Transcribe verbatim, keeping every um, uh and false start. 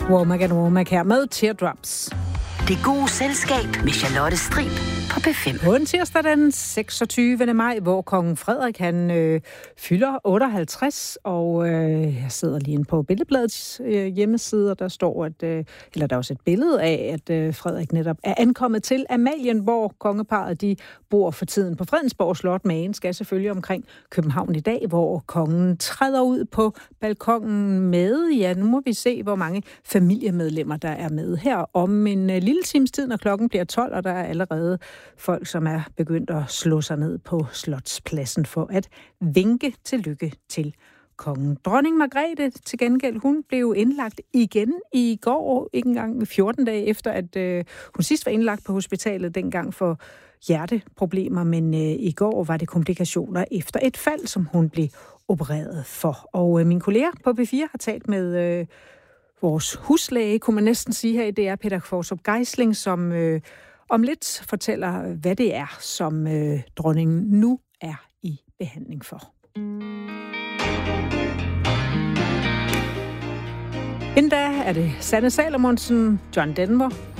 Womack and Womack her med Teardrops. Det gode selskab med Charlotte Strib på P fem. På en tirsdag den seksogtyvende maj, hvor kongen Frederik han øh, fylder otteoghalvtreds, og øh, jeg sidder lige inde på Billedbladets øh, hjemmeside, og der står, at, øh, eller der er også et billede af, at øh, Frederik netop er ankommet til Amalienborg. Kongeparret, de bor for tiden på Fredensborg Slot. Magen skal selvfølgelig omkring København i dag, hvor kongen træder ud på balkongen med, ja, nu må vi se, hvor mange familiemedlemmer, der er med her om en øh, lille times tid, når klokken bliver tolv, og der er allerede folk, som er begyndt at slå sig ned på Slotspladsen for at vinke tillykke til kongen. Dronning Margrethe til gengæld, hun blev indlagt igen i går, ikke engang fjorten dage efter, at øh, hun sidst var indlagt på hospitalet, dengang for hjerteproblemer, men øh, i går var det komplikationer efter et fald, som hun blev opereret for. Og øh, min kollega på P fire har talt med øh, vores huslæge, kunne man næsten sige her i D R, Peter Kvartrup Geisling, som øh, om lidt fortæller, hvad det er, som øh, dronningen nu er i behandling for. Inden da er det Sanne Salomonsen, John Denver,